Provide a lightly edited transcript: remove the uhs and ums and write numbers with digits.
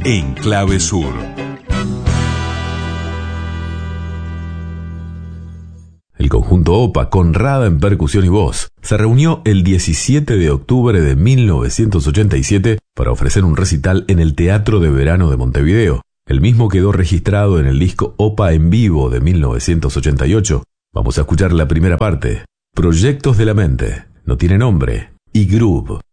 en Clave Sur. El conjunto OPA, con Rada en percusión y voz, se reunió el 17 de octubre de 1987 para ofrecer un recital en el Teatro de Verano de Montevideo. El mismo quedó registrado en el disco OPA en vivo de 1988. Vamos a escuchar la primera parte. Proyectos de la mente, no tiene nombre, y Groove.